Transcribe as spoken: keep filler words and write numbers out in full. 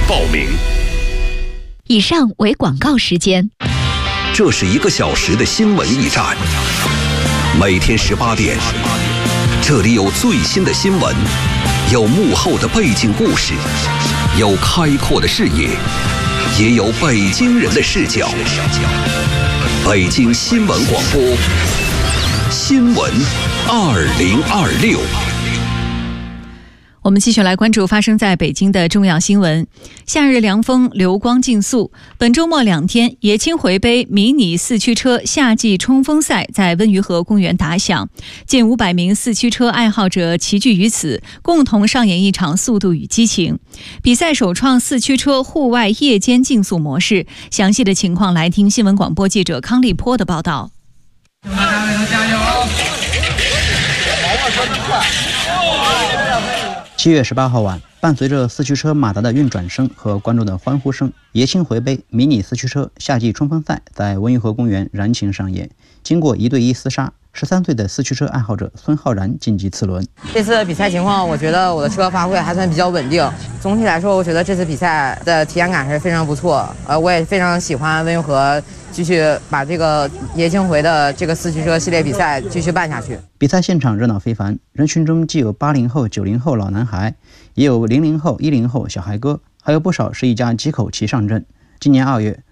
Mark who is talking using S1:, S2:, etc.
S1: 报名。
S2: 以上为广告时间。
S1: 这是一个小时的新闻驿站，每天十八点，这里有最新的新闻，有幕后的背景故事，有开阔的视野，也有北京人的视角。北京新闻广播，新闻二零二六。
S3: 我们继续来关注发生在北京的重要新闻。夏日凉风，流光竞速。本周末两天，爷青回杯迷你四驱车夏季冲锋赛在温榆河公园打响，近五百名四驱车爱好者齐聚于此，共同上演一场速度与激情。比赛首创四驱车户外夜间竞速模式，详细的情况来听新闻广播记者康立波的报道。
S4: 大家为他加油！
S5: 七月十八号晚，伴随着四驱车马达的运转声和观众的欢呼声，爷青回杯迷你四驱车夏季冲锋赛在温榆河公园燃情上演。经过一对一厮杀，十三岁的四驱车爱好者孙浩然晋级次轮。
S6: 这次比赛情况，我觉得我的车发挥还算比较稳定。总体来说，我觉得这次比赛的体验感还是非常不错。呃，我也非常喜欢温榆河，继续把这个爷青回的这个四驱车系列比赛继续办下去。
S5: 比赛现场热闹非凡，人群中既有八零后、九零后老男孩，也有零零后、一零后小孩哥，还有不少是一家几口齐上阵。今年二月，